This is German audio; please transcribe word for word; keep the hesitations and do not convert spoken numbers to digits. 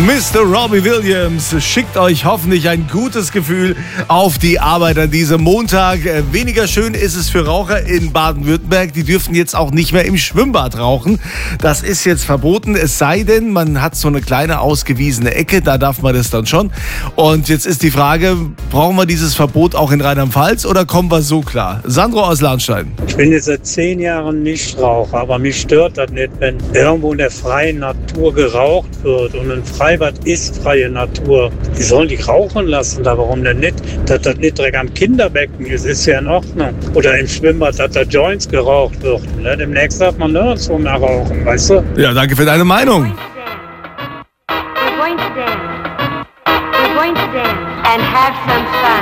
Mister Robbie Williams schickt euch hoffentlich ein gutes Gefühl auf die Arbeit an diesem Montag. Weniger schön ist es für Raucher in Baden-Württemberg. Die dürfen jetzt auch nicht mehr im Schwimmbad rauchen. Das ist jetzt verboten, es sei denn, man hat so eine kleine ausgewiesene Ecke, da darf man das dann schon. Und jetzt ist die Frage, brauchen wir dieses Verbot auch in Rheinland-Pfalz oder kommen wir so klar? Sandro aus Lahnstein. Ich bin jetzt seit zehn Jahren Nichtraucher, aber mich stört das nicht, wenn irgendwo in der freien Natur geraucht wird. Und ein Freibad ist freie Natur. Die sollen dich rauchen lassen, da warum denn nicht? Dass das nicht direkt am Kinderbecken ist, ist ja in Ordnung. Oder im Schwimmbad, dass da Joints geraucht wird. Ne? Demnächst darf man nirgendwo mehr rauchen, weißt du? Ja, danke für deine Meinung. We're going to dance. We're going to dance and have some fun.